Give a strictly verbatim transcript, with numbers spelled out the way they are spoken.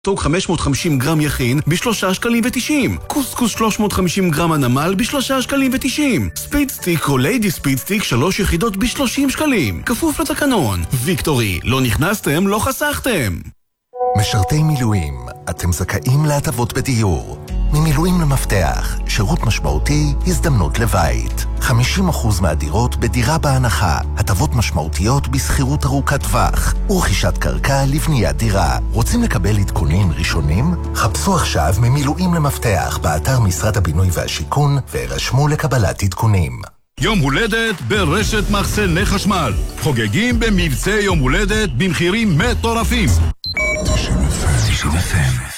טוג חמש מאות וחמישים גרם יכין בשלושה שקלים ותשעים. קוסקוס שלוש מאות וחמישים גרם הנמל בשלושה שקלים ותשעים. ספיד סטיק או ליידי ספיד סטיק שלוש יחידות בשלושים שקלים. כפוף לתקנון. ויקטורי, לא נכנסתם, לא חסכתם. משרתי מילואים, אתם זכאים להטבות בדיור. ממילואים למפתח, שירות משמעותי, הזדמנות לבית. חמישים אחוז מהדירות בדירה בהנחה, הטבות משמעותיות בסחירות ארוכת טווח, ורכישת קרקע לבניית דירה. רוצים לקבל עדכונים ראשונים? חפשו עכשיו ממילואים למפתח באתר משרד הבינוי והשיכון, והירשמו לקבלת עדכונים. יום הולדת ברשת מחסני חשמל. חוגגים במבצע יום הולדת במחירים מטורפים. תשעים אף אם